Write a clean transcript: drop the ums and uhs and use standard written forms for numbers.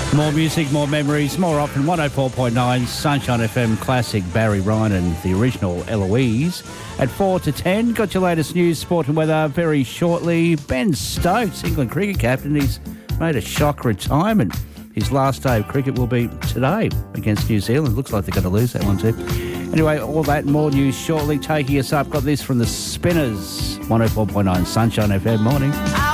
More music, more memories, more often. 104.9 Sunshine FM Classic, Barry Ryan and the original Eloise. At 4 to 10, got your latest news, sport and weather very shortly. Ben Stokes, England cricket captain, he's made a shock retirement. His last day of cricket will be today against New Zealand. Looks like they're going to lose that one too. Anyway, all that and more news shortly. Taking us up, got this from the Spinners. 104.9 Sunshine FM, morning.